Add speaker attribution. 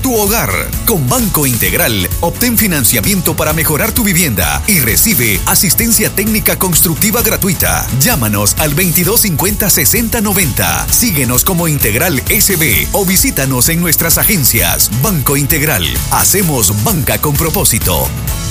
Speaker 1: tu hogar. Con Banco Integral, obtén financiamiento para mejorar tu vivienda y recibe asistencia técnica constructiva gratuita. Llámanos al 2250-6090. Síguenos como Integral SB o visítanos en nuestras agencias. Banco Integral. Hacemos banca con propósito.